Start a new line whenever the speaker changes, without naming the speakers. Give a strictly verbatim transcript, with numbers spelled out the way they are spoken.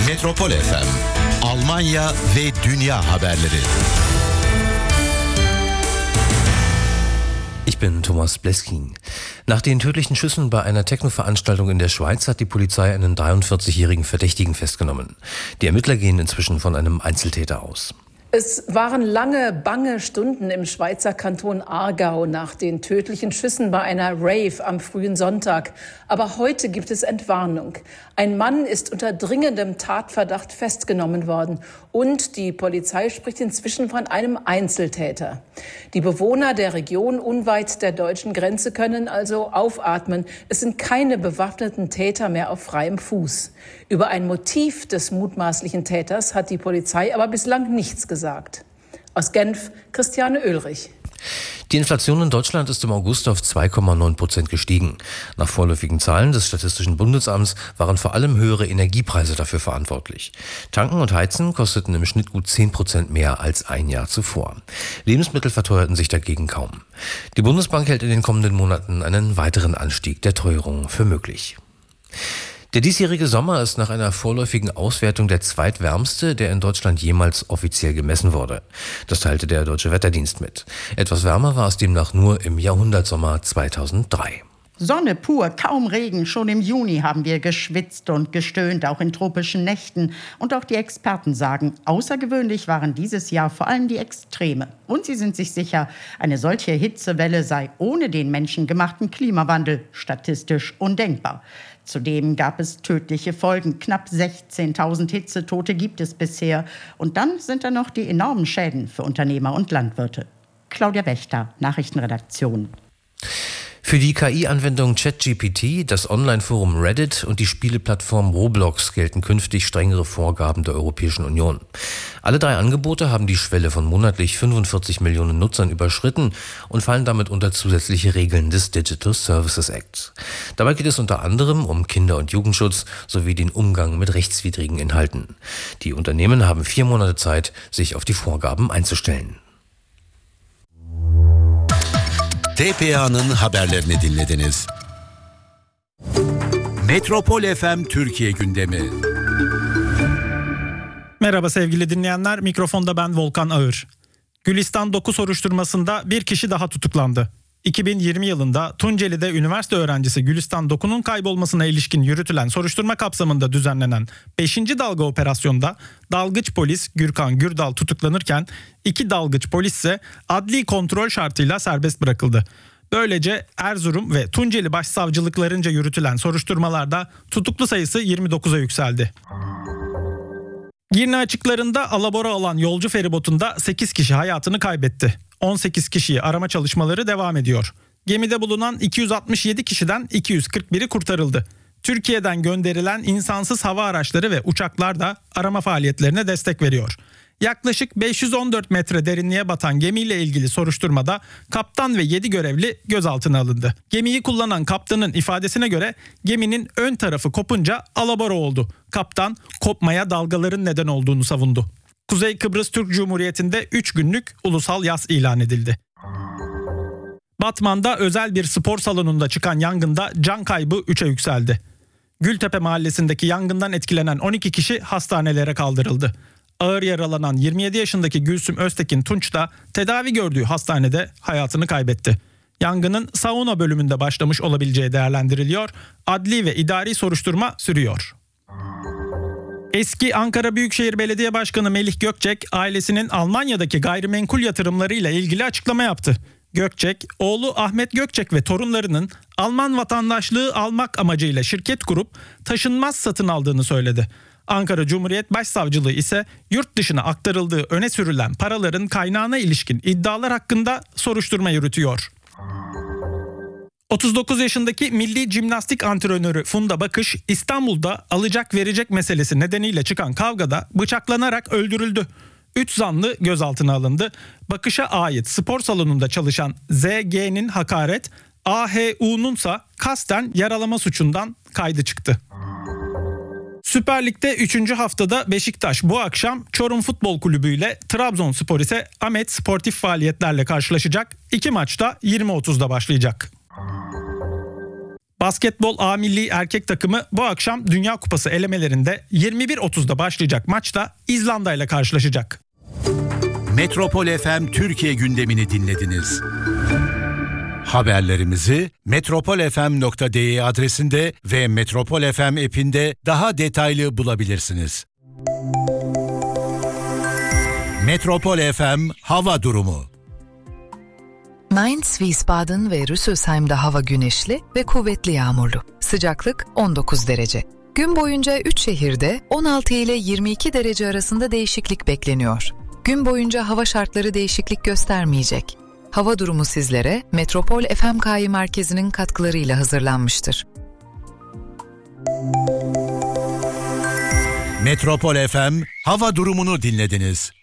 Metropol F M, Almanya ve dünya haberleri.
Ich bin Thomas Bleskin. Nach den tödlichen Schüssen bei einer Techno-Veranstaltung in der Schweiz hat die Polizei einen dreiundvierzigjährigen Verdächtigen festgenommen. Die Ermittler gehen inzwischen von einem Einzeltäter aus.
Es waren lange, bange Stunden im Schweizer Kanton Aargau nach den tödlichen Schüssen bei einer Rave am frühen Sonntag. Aber heute gibt es Entwarnung. Ein Mann ist unter dringendem Tatverdacht festgenommen worden. Und die Polizei spricht inzwischen von einem Einzeltäter. Die Bewohner der Region unweit der deutschen Grenze können also aufatmen. Es sind keine bewaffneten Täter mehr auf freiem Fuß. Über ein Motiv des mutmaßlichen Täters hat die Polizei aber bislang nichts gesagt. Aus Genf, Christiane Oehlrich.
Die Inflation in Deutschland ist im August auf zwei Komma neun Prozent gestiegen. Nach vorläufigen Zahlen des Statistischen Bundesamts waren vor allem höhere Energiepreise dafür verantwortlich. Tanken und Heizen kosteten im Schnitt gut zehn Prozent mehr als ein Jahr zuvor. Lebensmittel verteuerten sich dagegen kaum. Die Bundesbank hält in den kommenden Monaten einen weiteren Anstieg der Teuerung für möglich. Der diesjährige Sommer ist nach einer vorläufigen Auswertung der zweitwärmste, der in Deutschland jemals offiziell gemessen wurde. Das teilte der Deutsche Wetterdienst mit. Etwas wärmer war es demnach nur im Jahrhundertsommer zweitausenddrei.
Sonne pur, kaum Regen. Schon im Juni haben wir geschwitzt und gestöhnt, auch in tropischen Nächten. Und auch die Experten sagen, außergewöhnlich waren dieses Jahr vor allem die Extreme. Und sie sind sich sicher, eine solche Hitzewelle sei ohne den menschengemachten Klimawandel statistisch undenkbar. Zudem gab es tödliche Folgen. Knapp sechzehntausend Hitzetote gibt es bisher. Und dann sind da noch die enormen Schäden für Unternehmer und Landwirte. Claudia Wächter, Nachrichtenredaktion.
Für die K I-Anwendung ChatGPT, das Online-Forum Reddit und die Spieleplattform Roblox gelten künftig strengere Vorgaben der Europäischen Union. Alle drei Angebote haben die Schwelle von monatlich fünfundvierzig Millionen Nutzern überschritten und fallen damit unter zusätzliche Regeln des Digital Services Act. Dabei geht es unter anderem um Kinder- und Jugendschutz sowie den Umgang mit rechtswidrigen Inhalten. Die Unternehmen haben vier Monate Zeit, sich auf die Vorgaben einzustellen.
T P A'nın haberlerini dinlediniz. Metropol F M Türkiye gündemi.
Merhaba sevgili dinleyenler, mikrofonda ben Volkan Ağır. Gülistan Doku soruşturmasında bir kişi daha tutuklandı. iki bin yirmi yılında Tunceli'de üniversite öğrencisi Gülistan Doku'nun kaybolmasına ilişkin yürütülen soruşturma kapsamında düzenlenen beşinci dalga operasyonda dalgıç polis Gürkan Gürdal tutuklanırken iki dalgıç polis ise adli kontrol şartıyla serbest bırakıldı. Böylece Erzurum ve Tunceli başsavcılıklarınca yürütülen soruşturmalarda tutuklu sayısı yirmi dokuza yükseldi. Girne açıklarında alabora alan yolcu feribotunda sekiz kişi hayatını kaybetti. on sekiz kişiyi arama çalışmaları devam ediyor. Gemide bulunan iki yüz altmış yedi kişiden iki yüz kırk biri kurtarıldı. Türkiye'den gönderilen insansız hava araçları ve uçaklar da arama faaliyetlerine destek veriyor. Yaklaşık beş yüz on dört metre derinliğe batan gemiyle ilgili soruşturmada kaptan ve yedi görevli gözaltına alındı. Gemiyi kullanan kaptanın ifadesine göre geminin ön tarafı kopunca alabora oldu. Kaptan kopmaya dalgaların neden olduğunu savundu. Kuzey Kıbrıs Türk Cumhuriyeti'nde üç günlük ulusal yas ilan edildi. Batman'da özel bir spor salonunda çıkan yangında can kaybı üçe yükseldi. Gültepe mahallesindeki yangından etkilenen on iki kişi hastanelere kaldırıldı. Ağır yaralanan yirmi yedi yaşındaki Gülsüm Öztekin Tunç da tedavi gördüğü hastanede hayatını kaybetti. Yangının sauna bölümünde başlamış olabileceği değerlendiriliyor. Adli ve idari soruşturma sürüyor. Eski Ankara Büyükşehir Belediye Başkanı Melih Gökçek, ailesinin Almanya'daki gayrimenkul yatırımlarıyla ilgili açıklama yaptı. Gökçek, oğlu Ahmet Gökçek ve torunlarının Alman vatandaşlığı almak amacıyla şirket kurup taşınmaz satın aldığını söyledi. Ankara Cumhuriyet Başsavcılığı ise yurt dışına aktarıldığı öne sürülen paraların kaynağına ilişkin iddialar hakkında soruşturma yürütüyor. otuz dokuz yaşındaki milli jimnastik antrenörü Funda Bakış, İstanbul'da alacak verecek meselesi nedeniyle çıkan kavgada bıçaklanarak öldürüldü. üç zanlı gözaltına alındı. Bakış'a ait spor salonunda çalışan Z G'nin hakaret, A H U'nunsa kasten yaralama suçundan kaydı çıktı. Süper Lig'de üçüncü haftada Beşiktaş bu akşam Çorum Futbol Kulübü ile Trabzonspor ise Ahmet sportif faaliyetlerle karşılaşacak. İki maçta yirmi otuzda başlayacak. Basketbol A milli erkek takımı bu akşam Dünya Kupası elemelerinde yirmi bir otuzda başlayacak maçta İzlanda ile karşılaşacak.
Metropol F M Türkiye gündemini dinlediniz. Haberlerimizi metropol f m nokta d e adresinde ve Metropol F M app'inde daha detaylı bulabilirsiniz. Metropol F M hava durumu.
Mainz, Wiesbaden ve Rüsselsheim'da hava güneşli ve kuvvetli yağmurlu. Sıcaklık on dokuz derece. Gün boyunca üç şehirde on altı ile yirmi iki derece arasında değişiklik bekleniyor. Gün boyunca hava şartları değişiklik göstermeyecek. Hava durumu sizlere Metropol F M K merkezinin katkılarıyla hazırlanmıştır.
Metropol F M hava durumunu dinlediniz.